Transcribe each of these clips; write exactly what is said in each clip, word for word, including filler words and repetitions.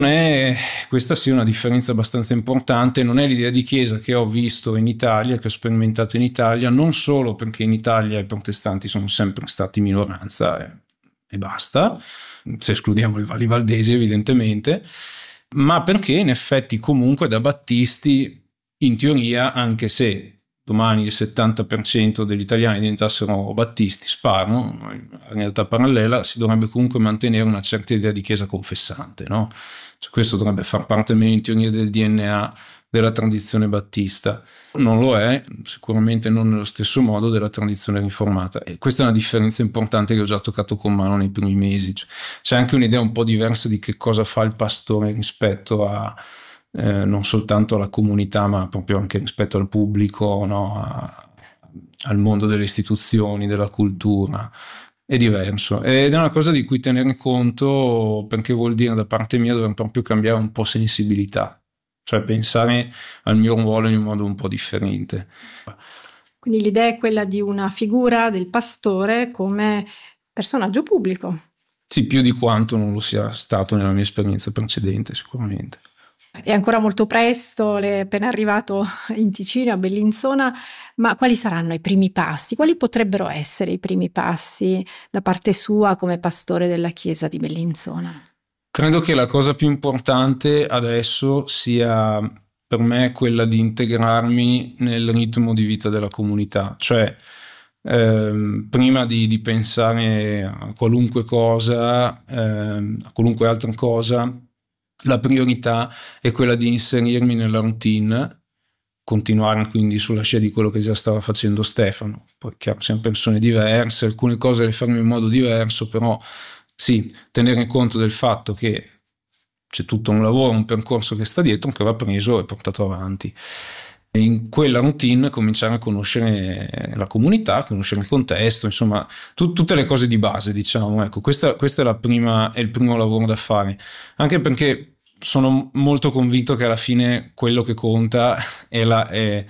È, questa sì è una differenza abbastanza importante, non è l'idea di chiesa che ho visto in Italia, che ho sperimentato in Italia, non solo perché in Italia i protestanti sono sempre stati minoranza e, e basta, se escludiamo i Valli Valdesi evidentemente, ma perché in effetti comunque da battisti, in teoria, anche se domani il settanta per cento degli italiani diventassero battisti, sparo, in realtà parallela, si dovrebbe comunque mantenere una certa idea di chiesa confessante, no? Cioè, questo dovrebbe far parte almeno in teoria del D N A della tradizione battista. Non lo è, sicuramente non nello stesso modo della tradizione riformata. E questa è una differenza importante che ho già toccato con mano nei primi mesi. Cioè, c'è anche un'idea un po' diversa di che cosa fa il pastore rispetto a eh, non soltanto alla comunità, ma proprio anche rispetto al pubblico, no? a, al mondo delle istituzioni, della cultura. È diverso ed è una cosa di cui tenere conto, perché vuol dire da parte mia dover proprio cambiare un po' sensibilità, cioè pensare al mio ruolo in un modo un po' differente. Quindi l'idea è quella di una figura del pastore come personaggio pubblico. Sì, più di quanto non lo sia stato nella mia esperienza precedente, sicuramente. È ancora molto presto, lei è appena arrivato in Ticino, a Bellinzona, ma quali saranno i primi passi? Quali potrebbero essere i primi passi da parte sua come pastore della chiesa di Bellinzona? Credo che la cosa più importante adesso sia per me quella di integrarmi nel ritmo di vita della comunità, cioè ehm, prima di, di pensare a qualunque cosa, ehm, a qualunque altra cosa, la priorità è quella di inserirmi nella routine, continuare quindi sulla scia di quello che già stava facendo Stefano. Poi chiaro, siamo persone diverse, alcune cose le faremo in modo diverso, però sì, tenere conto del fatto che c'è tutto un lavoro, un percorso che sta dietro, che va preso e portato avanti. E in quella routine cominciare a conoscere la comunità, a conoscere il contesto, insomma, tu, tutte le cose di base, diciamo. Ecco, questa, questa è la prima, è il primo lavoro da fare, anche perché sono molto convinto che alla fine quello che conta è, la, è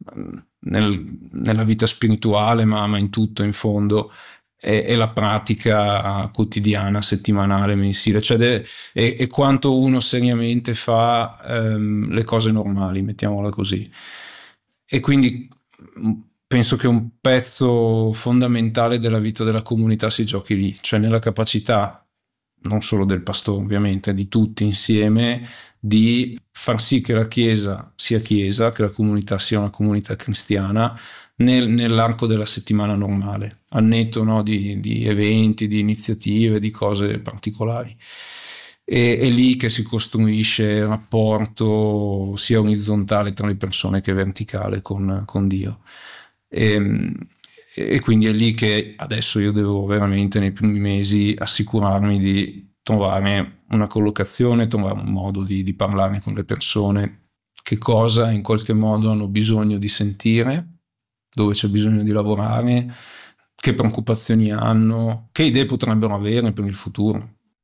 nel, nella vita spirituale, ma, ma in tutto, in fondo, è, è la pratica quotidiana, settimanale, mensile, cioè de, è, è quanto uno seriamente fa ehm, le cose normali, mettiamola così. E quindi penso che un pezzo fondamentale della vita della comunità si giochi lì, cioè nella capacità non solo del pastore ovviamente, di tutti insieme, di far sì che la Chiesa sia Chiesa, che la comunità sia una comunità cristiana nel, nell'arco della settimana normale, al netto, no, di, di eventi, di iniziative, di cose particolari. E, è lì che si costruisce il rapporto sia orizzontale tra le persone che verticale con, con Dio. E, e quindi è lì che adesso io devo veramente nei primi mesi assicurarmi di trovare una collocazione, trovare un modo di, di parlare con le persone, che cosa in qualche modo hanno bisogno di sentire, dove c'è bisogno di lavorare, che preoccupazioni hanno, che idee potrebbero avere per il futuro.